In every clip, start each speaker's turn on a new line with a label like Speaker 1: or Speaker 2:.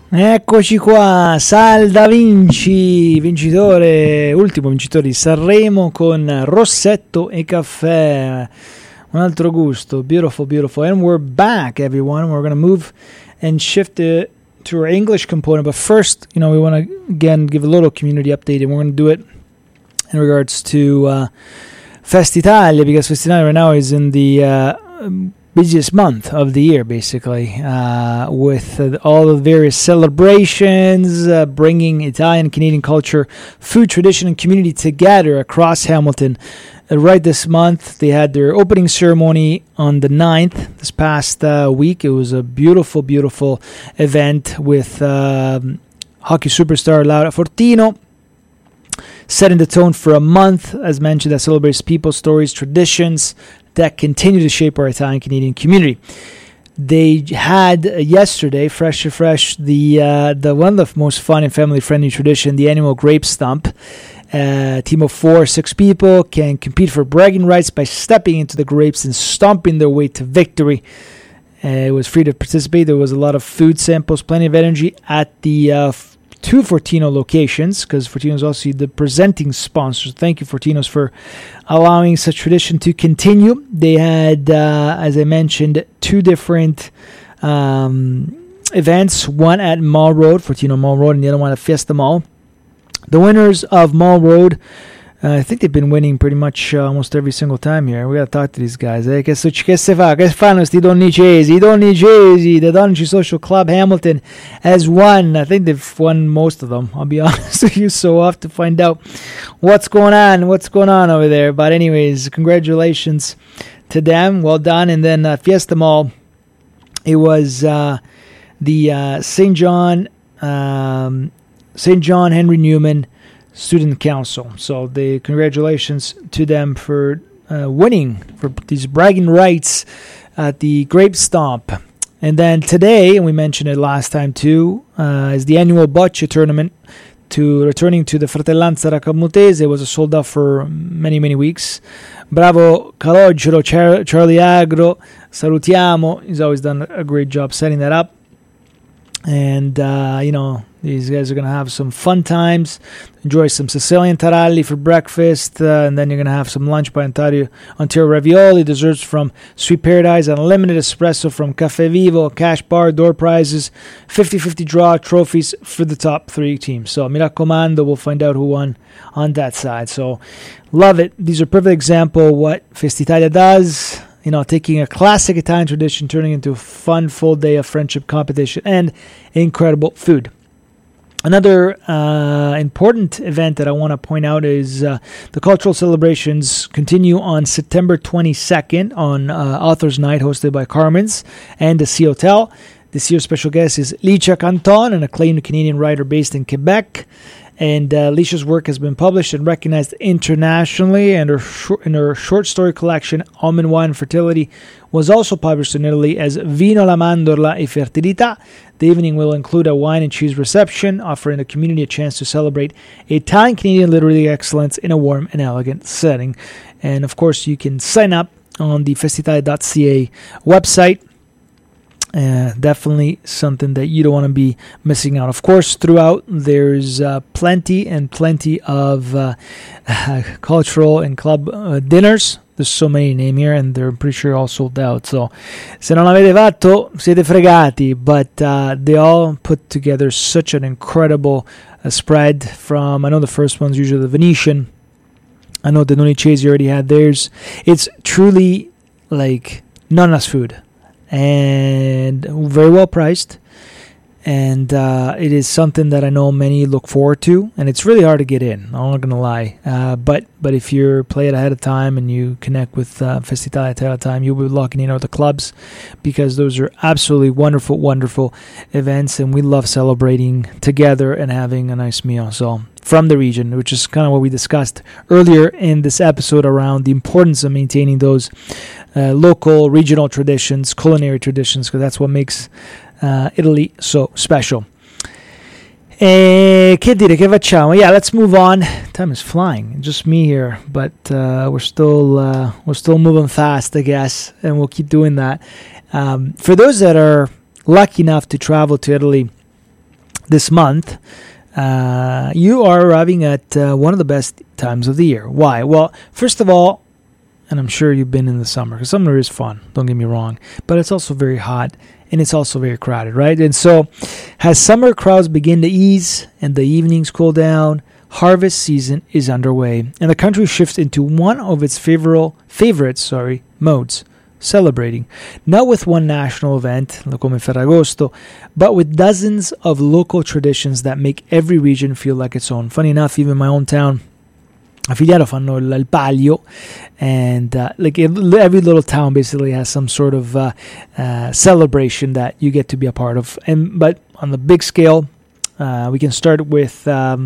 Speaker 1: Eccoci qua, Sal Da Vinci, ultimo vincitore di Sanremo con Rossetto e caffè, un altro gusto, beautiful, beautiful. And we're back, everyone. We're going to move and shift to our English component, but first, we want to, again, give a little community update, and we're going to do it in regards to Festitalia, because Festitalia right now is in the busiest month of the year, basically, with all the various celebrations, bringing Italian, Canadian culture, food, tradition, and community together across Hamilton. Right this month, they had their opening ceremony on the 9th, this past week. It was a beautiful, beautiful event with hockey superstar Laura Fortino, setting the tone for a month, as mentioned, that celebrates people, stories, traditions that continue to shape our Italian-Canadian community. They had yesterday, fresh, the one of the most fun and family-friendly tradition, the annual grape stump. A team of 4 or 6 people can compete for bragging rights by stepping into the grapes and stomping their way to victory. It was free to participate. There was a lot of food samples, plenty of energy at the 2 Fortino locations, because Fortino is also the presenting sponsor. Thank you, Fortinos, for allowing such tradition to continue. They had, as I mentioned, 2 different events, one at Mall Road, Fortino Mall Road, and the other one at Fiesta Mall. The winners of Mall Road, I think they've been winning pretty much almost every single time here. We got to talk to these guys. Che fanno sti donnicesi? I donnicesi, the Donnici Social Club Hamilton has won. I think they've won most of them, I'll be honest with you, so we'll have to find out what's going on over there. But anyways, congratulations to them. Well done. And then Fiesta Mall, it was the St. John Henry Newman Student Council. So congratulations to them for winning, for these bragging rights at the Grape Stomp. And then today, and we mentioned it last time too, is the annual Bocce tournament returning to the Fratellanza Racamutese. It was a sold out for many, many weeks. Bravo Calogero, Charlie Agro, salutiamo. He's always done a great job setting that up. And, these guys are going to have some fun times. Enjoy some Sicilian taralli for breakfast. And then you're going to have some lunch by Ontario Ravioli, desserts from Sweet Paradise, unlimited espresso from Cafe Vivo, cash bar, door prizes, 50-50 draw, trophies for the top 3 teams. So, mi raccomando, we'll find out who won on that side. So, love it. These are a perfect example of what Festitalia does. Taking a classic Italian tradition, turning into a fun full day of friendship, competition, and incredible food. Another important event that I want to point out is the cultural celebrations continue on September 22nd on Authors Night, hosted by Carmen's and the Sea Hotel. This year's special guest is Licia Canton, an acclaimed Canadian writer based in Quebec. And Licia's work has been published and recognized internationally, and her short story collection, Almond Wine Fertility, was also published in Italy as Vino la Mandorla e Fertilità. The evening will include a wine and cheese reception, offering the community a chance to celebrate Italian-Canadian literary excellence in a warm and elegant setting. And, of course, you can sign up on the festitalia.ca website. Definitely something that you don't want to be missing out. Of course, throughout there's plenty of cultural and club dinners. There's so many named here, and they're pretty sure all sold out. So, se non l'avete fatto, siete fregati. But they all put together such an incredible spread. From, I know the first one's usually the Venetian. I know the Donnicesi already had theirs. It's truly like nonna's food. And very well priced, and it is something that I know many look forward to, and it's really hard to get in, I'm not going to lie, but if you play it ahead of time and you connect with Festitalia ahead of time, you'll be locking in all the clubs, because those are absolutely wonderful events, and we love celebrating together and having a nice meal. So from the region, which is kind of what we discussed earlier in this episode around the importance of maintaining those local, regional traditions, culinary traditions, because that's what makes Italy so special. Che facciamo? Yeah, let's move on. Time is flying. Just me here, but we're still moving fast, I guess, and we'll keep doing that. For those that are lucky enough to travel to Italy this month, you are arriving at one of the best times of the year. Why? Well, first of all, and I'm sure you've been in the summer, because summer is fun, don't get me wrong, but it's also very hot, and it's also very crowded, right? And so, as summer crowds begin to ease and the evenings cool down, harvest season is underway, and the country shifts into one of its favorite modes, celebrating, not with one national event, come Ferragosto, but with dozens of local traditions that make every region feel like its own. Funny enough, even my own town, a Figliano fanno il Palio, and every little town basically has some sort of celebration that you get to be a part of. But on the big scale, we can start with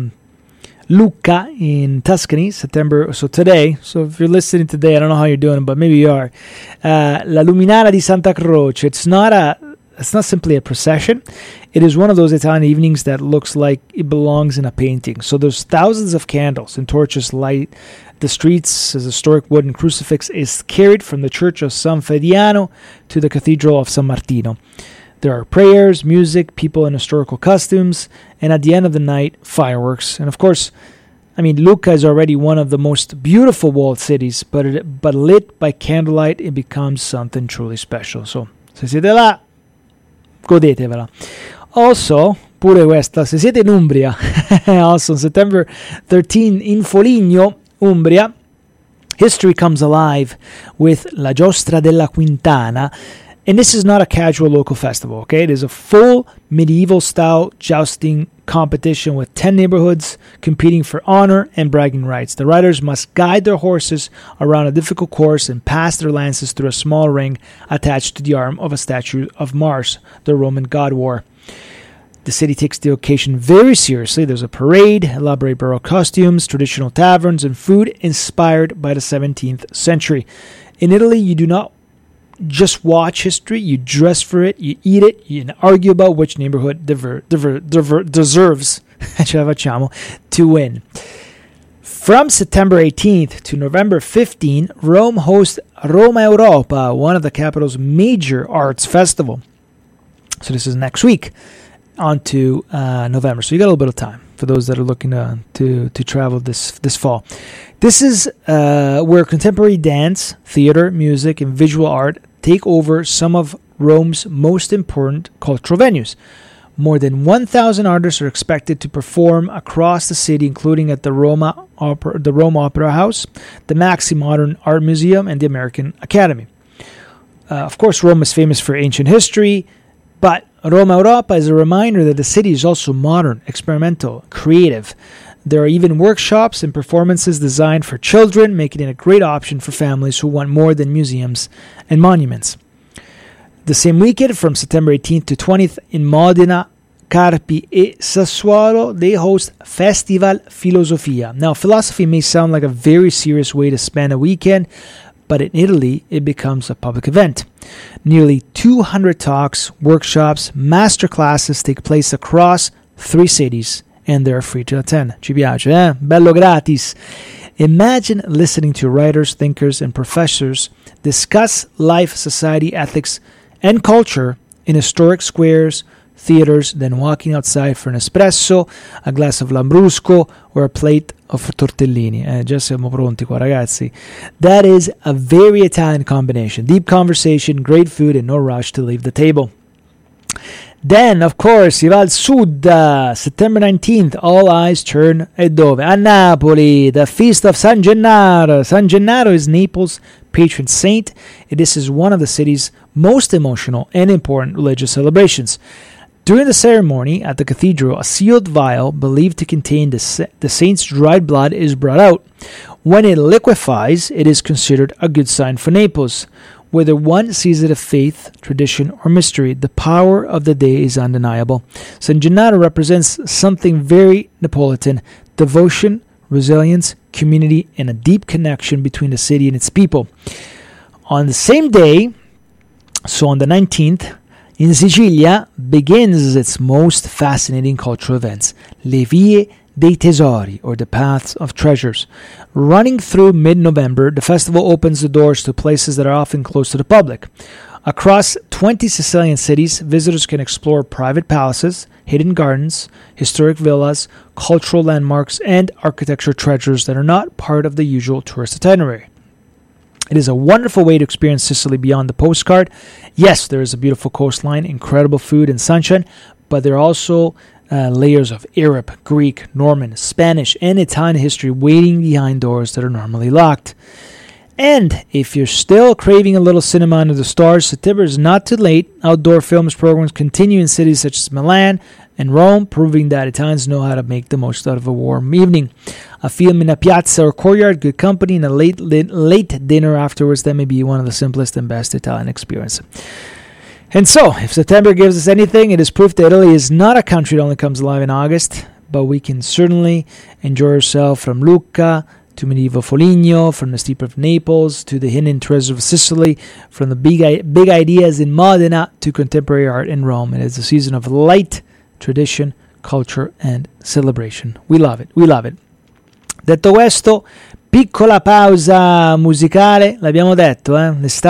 Speaker 1: Lucca in Tuscany, September. So today, so if you're listening today, I don't know how you're doing, but maybe you are. La Luminara di Santa Croce. It's not simply a procession. It is one of those Italian evenings that looks like it belongs in a painting. So there's thousands of candles and torches light the streets as a historic wooden crucifix is carried from the church of San Frediano to the cathedral of San Martino. There are prayers, music, people in historical costumes, and at the end of the night, fireworks. And of course, Lucca is already one of the most beautiful walled cities, but lit by candlelight, it becomes something truly special. So, se siete là, godetevela. Also, pure questa, se siete in Umbria, also on September 13 in Foligno, Umbria, history comes alive with La Giostra della Quintana. And this is not a casual local festival, okay? It is a full medieval-style jousting competition with 10 neighborhoods competing for honor and bragging rights. The riders must guide their horses around a difficult course and pass their lances through a small ring attached to the arm of a statue of Mars, the Roman god war. The city takes the occasion very seriously. There's a parade, elaborate Baroque costumes, traditional taverns, and food inspired by the 17th century. In Italy, you do not just watch history, you dress for it, you eat it, you argue about which neighborhood deserves to win. From September 18th to November 15th, Rome hosts Roma Europa, one of the capital's major arts festival. So this is next week on to November. So you got a little bit of time for those that are looking to travel this fall. This is where contemporary dance, theater, music, and visual art take over some of Rome's most important cultural venues. More than 1,000 artists are expected to perform across the city, including at the Rome Opera House, the Maxi Modern Art Museum, and the American Academy. Of course, Rome is famous for ancient history, but Roma Europa is a reminder that the city is also modern, experimental, creative. There are even workshops and performances designed for children, making it a great option for families who want more than museums and monuments. The same weekend, from September 18th to 20th, in Modena, Carpi, and Sassuolo, they host Festival Filosofia. Now, philosophy may sound like a very serious way to spend a weekend, but in Italy, it becomes a public event. Nearly 200 talks, workshops, master classes take place across 3 cities, and they're free to attend. Ci piace, eh? Bello gratis. Imagine listening to writers, thinkers, and professors discuss life, society, ethics, and culture in historic squares, theaters, then walking outside for an espresso, a glass of lambrusco, or a plate of tortellini. Già siamo pronti qua, ragazzi. That is a very Italian combination. Deep conversation, great food, and no rush to leave the table. Then, of course, si va al sud, September 19th, all eyes turn at dove? A Napoli, the feast of San Gennaro. San Gennaro is Naples' patron saint, and this is one of the city's most emotional and important religious celebrations. During the ceremony at the cathedral, a sealed vial believed to contain the saint's dried blood is brought out. When it liquefies, it is considered a good sign for Naples. Whether one sees it as faith, tradition, or mystery, the power of the day is undeniable. San Gennaro represents something very Neapolitan: devotion, resilience, community, and a deep connection between the city and its people. On the same day, so on the 19th, in Sicilia begins its most fascinating cultural events, Le Vie dei Tesori, or the Paths of Treasures. Running through mid-November, the festival opens the doors to places that are often closed to the public. Across 20 Sicilian cities, visitors can explore private palaces, hidden gardens, historic villas, cultural landmarks, and architecture treasures that are not part of the usual tourist itinerary. It is a wonderful way to experience Sicily beyond the postcard. Yes, there is a beautiful coastline, incredible food, and sunshine, but there are also layers of Arab, Greek, Norman, Spanish, and Italian history waiting behind doors that are normally locked. And if you're still craving a little cinema under the stars, September is not too late. Outdoor films programs continue in cities such as Milan and Rome, proving that Italians know how to make the most out of a warm evening. A film in a piazza or courtyard, good company, and a late dinner afterwards, that may be one of the simplest and best Italian experiences. And so, if September gives us anything, it is proof that Italy is not a country that only comes alive in August, but we can certainly enjoy ourselves from Lucca to medieval Foligno, from the steeple of Naples to the hidden treasures of Sicily, from the big ideas in Modena to contemporary art in Rome. It is a season of light, tradition, culture, and celebration. We love it. We love it. Detto questo, piccola pausa musicale, l'abbiamo detto, l'estate